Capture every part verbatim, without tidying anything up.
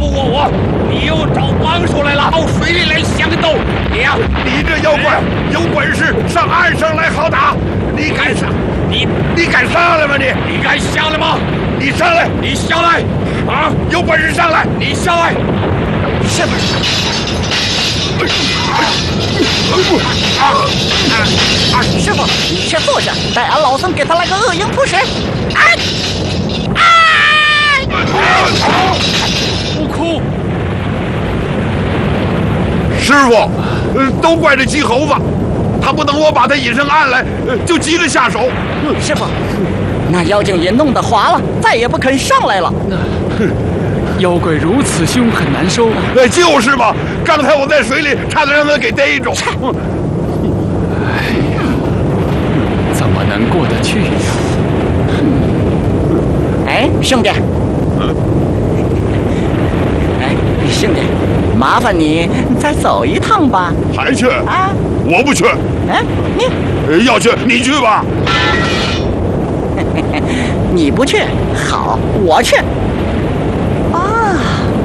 不过我，你又找王叔来了，到水里来相斗。娘， 你这妖怪有本事上岸上来好打！你敢上？ 你你敢上来吗？你你敢下来吗？ 你上来！ 你下来！啊， 有本事上来！ 你下来！ 下来！ 啊啊啊！师傅，你先坐下，待俺老孙给他来个恶影扑食。哎！哎！ 不哭。 师傅，呃，都怪这鸡猴子，他不等我把他引上岸来，呃、就急着下手。 师傅，那妖精也弄得滑了，再也不肯上来了。 那，妖怪如此凶狠难收。 哎，就是嘛！刚才我在水里差点让他给逮住。 哎呀，怎么能过得去呀？ 哎，兄弟。 嗯。 哎，兄弟，麻烦你再走一趟吧。 还去？ 啊！ 我不去。 哎，你、 呃、要去你去吧。 你不去，好，我去。啊！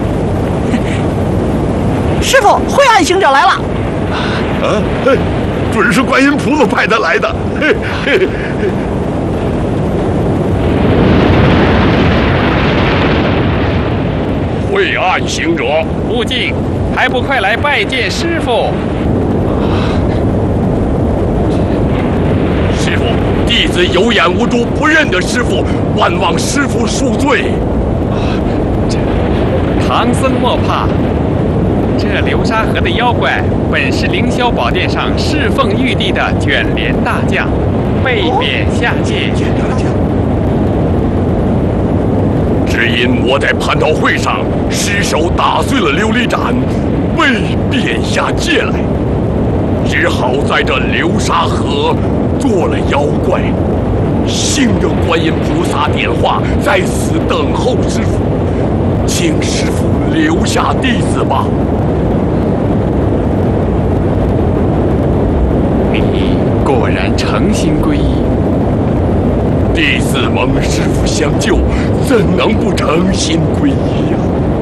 师傅，灰暗行者来了。 啊，嘿，准是观音菩萨派他来的。嘿嘿嘿。 晦暗行者， 悟净，还不快来拜见师傅！ 师傅，弟子有眼无珠，不认得师傅，万望师傅恕罪。 这唐僧莫怕，这流沙河的妖怪本是凌霄宝殿上侍奉玉帝的卷帘大将，被贬下界。 只因我在蟠桃会上失手打碎了琉璃盏，被贬下界来，只好在这流沙河做了妖怪，幸得观音菩萨点化，在此等候师父，请师父留下弟子吧。 你果然诚心皈依。 弟子蒙师父相救，怎能不诚心皈依呀？